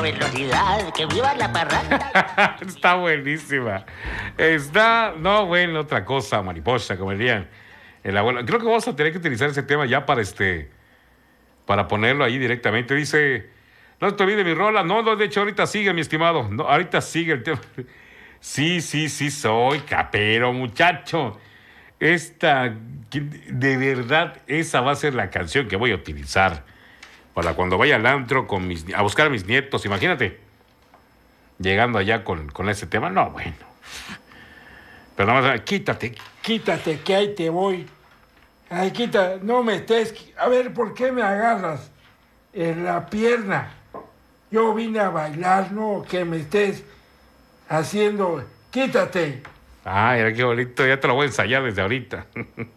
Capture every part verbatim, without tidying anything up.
velocidad, que viva la parranda. Está buenísima. Está, no, bueno, otra cosa, mariposa, como dirían el abuelo. Creo que vamos a tener que utilizar ese tema ya para este, para ponerlo ahí directamente. Dice, no te olvides mi rola. No, no, de hecho ahorita sigue, mi estimado. No, ahorita sigue el tema. Sí, sí, sí soy capero, muchacho. Esta, de verdad, esa va a ser la canción que voy a utilizar para cuando vaya al antro con mis, a buscar a mis nietos. Imagínate, llegando allá con, con ese tema. No, bueno. Pero nada más, quítate. Quítate, que ahí te voy. Ay, quita, no me estés... A ver, ¿por qué me agarras en la pierna? Yo vine a bailar, no que me estés haciendo... Quítate. Ay, era qué bonito, ya te lo voy a ensayar desde ahorita.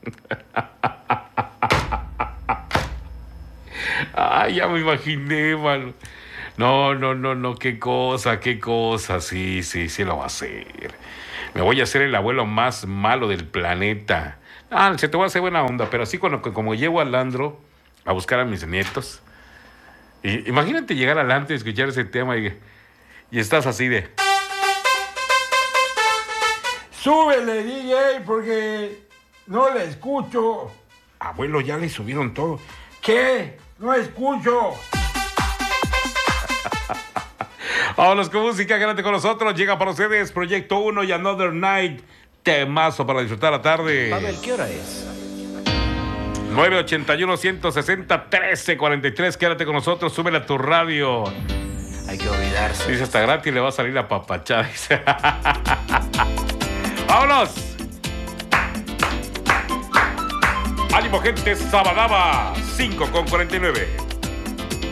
Ay, ya me imaginé, mano. No, no, no, no, qué cosa, qué cosa. Sí, sí, sí lo va a hacer. Me voy a hacer el abuelo más malo del planeta. Ah, se te va a hacer buena onda, pero así cuando, como llego al andro a buscar a mis nietos. Y, imagínate llegar al antro y escuchar ese tema y, y estás así de... Súbele, D J, porque no le escucho. Abuelo, ya le subieron todo. ¿Qué? No escucho. Vámonos con música, quédate con nosotros. Llega para ustedes Proyecto uno y Another Night. Temazo para disfrutar la tarde. Pavel, ¿qué hora es? nueve ochenta y uno, ciento sesenta, trece cuarenta y tres. Quédate con nosotros, súbele a tu radio. Hay que olvidarse. Dice, hasta gratis le va a salir la papachada. Dice. ¡Vámonos! ánimo, gente, Sabadaba, cinco con cuarenta y nueve.